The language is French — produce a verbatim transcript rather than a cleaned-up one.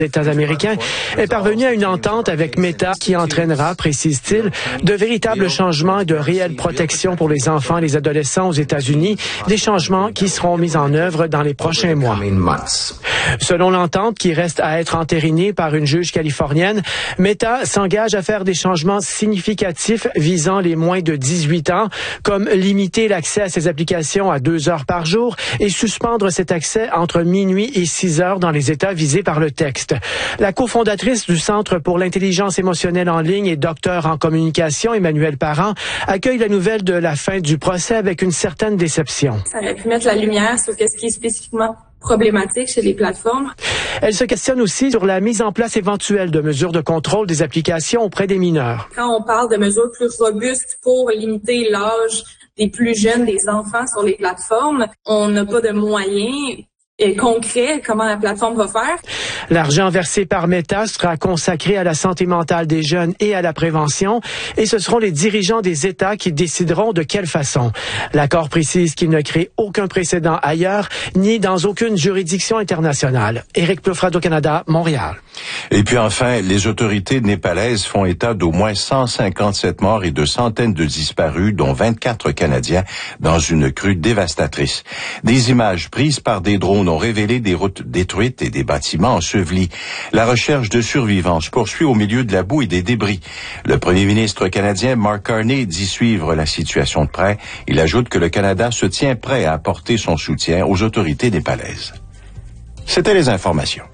États américains est parvenu à une entente avec Meta qui entraînera, précise-t-il, de véritables changements et de réelle protection pour les enfants et les adolescents aux États-Unis, des changements qui seront mis en œuvre dans les prochains mois. Selon l'entente qui reste à être entérinée par une juge californienne, Meta s'engage à faire des changements significatifs visant les moins de dix-huit ans, comme limiter l'accès à ces applications à deux heures par jour et suspendre cet accès entre minuit et six heures dans les États visés par le texte. La cofondatrice du Centre pour l'intelligence émotionnelle en ligne et docteur en communication, Emmanuelle Parent, accueille la nouvelle de la fin du procès avec une certaine déception. Ça aurait pu mettre la lumière sur ce qui est spécifiquement problématique chez les plateformes. Elle se questionne aussi sur la mise en place éventuelle de mesures de contrôle des applications auprès des mineurs. Quand on parle de mesures plus robustes pour limiter l'âge des plus jeunes, des enfants sur les plateformes, on n'a pas de moyens concret, comment la plateforme va faire. L'argent versé par Meta sera consacré à la santé mentale des jeunes et à la prévention, et ce seront les dirigeants des États qui décideront de quelle façon. L'accord précise qu'il ne crée aucun précédent ailleurs, ni dans aucune juridiction internationale. Éric Plouffe, Radio-Canada, Montréal. Et puis enfin, les autorités népalaises font état d'au moins cent cinquante-sept morts et de centaines de disparus, dont vingt-quatre Canadiens, dans une crue dévastatrice. Des images prises par des drones ont révélé des routes détruites et des bâtiments ensevelis. La recherche de survivants se poursuit au milieu de la boue et des débris. Le premier ministre canadien Mark Carney dit suivre la situation de près. Il ajoute que le Canada se tient prêt à apporter son soutien aux autorités népalaises. C'était les informations.